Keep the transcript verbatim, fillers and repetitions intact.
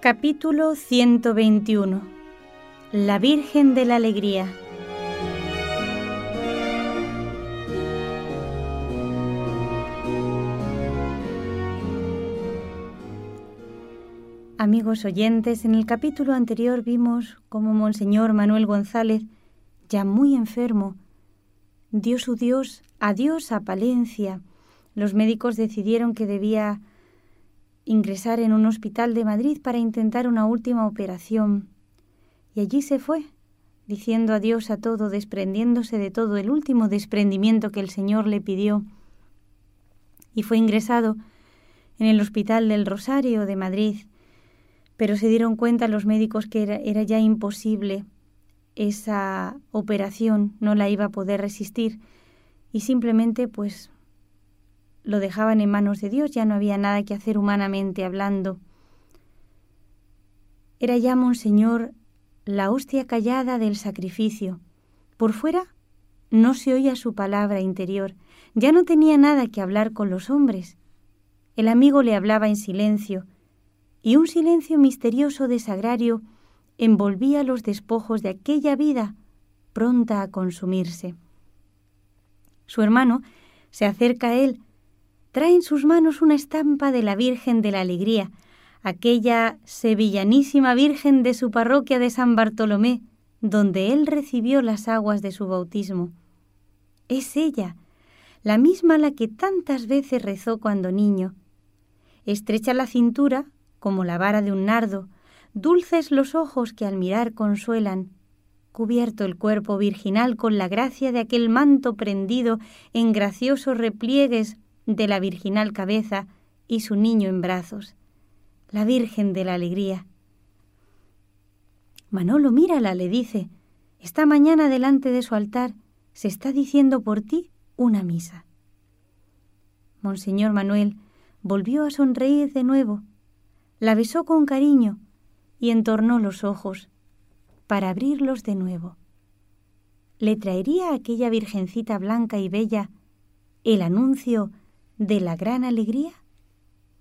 Capítulo ciento veintiuno. La Virgen de la Alegría. Amigos oyentes, en el capítulo anterior vimos cómo Monseñor Manuel González, ya muy enfermo, dio su Dios, adiós a Palencia. Los médicos decidieron que debía ingresar en un hospital de Madrid para intentar una última operación. Y allí se fue, diciendo adiós a todo, desprendiéndose de todo, el último desprendimiento que el Señor le pidió. Y fue ingresado en el Hospital del Rosario de Madrid, pero se dieron cuenta los médicos que era, era ya imposible. Esa operación no la iba a poder resistir y simplemente pues lo dejaban en manos de Dios, ya no había nada que hacer humanamente hablando. Era ya Monseñor la hostia callada del sacrificio. Por fuera no se oía su palabra interior, ya no tenía nada que hablar con los hombres. El amigo le hablaba en silencio, y un silencio misterioso de sagrario envolvía los despojos de aquella vida pronta a consumirse. Su hermano se acerca a él, trae en sus manos una estampa de la Virgen de la Alegría, aquella sevillanísima Virgen de su parroquia de San Bartolomé, donde él recibió las aguas de su bautismo. Es ella, la misma a la que tantas veces rezó cuando niño. Estrecha la cintura, como la vara de un nardo, dulces los ojos que al mirar consuelan, cubierto el cuerpo virginal con la gracia de aquel manto prendido en graciosos repliegues de la virginal cabeza y su niño en brazos, la Virgen de la Alegría. Manolo, mírala, le dice, esta mañana delante de su altar se está diciendo por ti una misa. Monseñor Manuel volvió a sonreír de nuevo, la besó con cariño y entornó los ojos para abrirlos de nuevo. ¿Le traería a aquella virgencita blanca y bella el anuncio de la gran alegría?